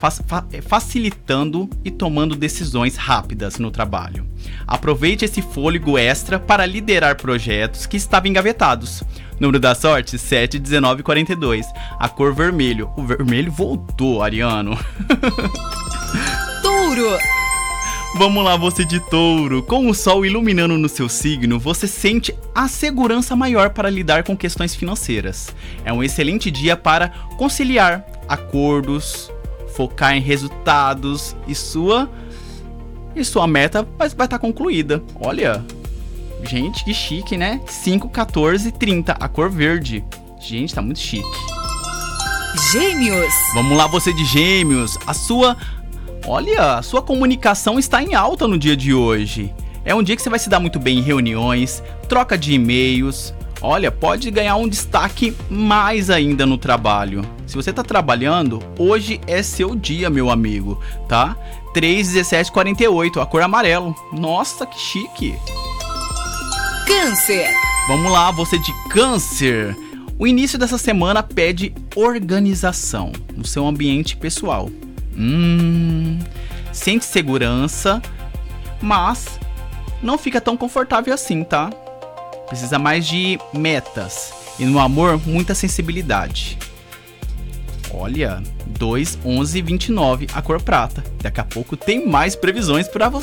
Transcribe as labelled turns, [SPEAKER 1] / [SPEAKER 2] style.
[SPEAKER 1] facilitando e tomando decisões rápidas no trabalho. Aproveite esse fôlego extra para liderar projetos que estavam engavetados. Número da sorte, 7, 19 e 42. A cor vermelho. O vermelho voltou, Ariano.
[SPEAKER 2] Touro.
[SPEAKER 1] Vamos lá, você de touro. Com o sol iluminando no seu signo, você sente a segurança maior para lidar com questões financeiras. É um excelente dia para conciliar acordos, focar em resultados e sua meta vai estar concluída. Olha, gente, que chique, né? 5, 14, 30, a cor verde. Gente, tá muito chique.
[SPEAKER 2] Gêmeos.
[SPEAKER 1] Vamos lá, você de gêmeos. A sua comunicação está em alta no dia de hoje. É um dia que você vai se dar muito bem em reuniões, troca de e-mails. Olha, pode ganhar um destaque mais ainda no trabalho. Se você está trabalhando, hoje é seu dia, meu amigo, tá? 3, 17, 48, a cor amarelo. Nossa, que chique.
[SPEAKER 2] Câncer.
[SPEAKER 1] Vamos lá, você de câncer. O início dessa semana pede organização no seu ambiente pessoal. Sente segurança, mas não fica tão confortável assim, tá? Precisa mais de metas. E no amor, muita sensibilidade. Olha, 2, 11 e 29, a cor prata. Daqui a pouco tem mais previsões pra você.